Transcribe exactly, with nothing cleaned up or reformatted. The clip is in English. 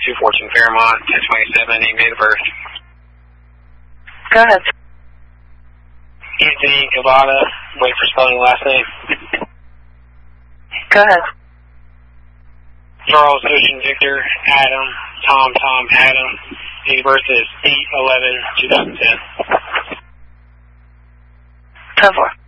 two fourteen Fairmont, ten twenty-seven, name, date of birth. Go ahead. Anthony Cavada, wait for spelling last name. Go ahead. Charles Ocean Victor, Adam, Tom, Tom, Adam. Date of birth is eight eleven two thousand ten. ten four.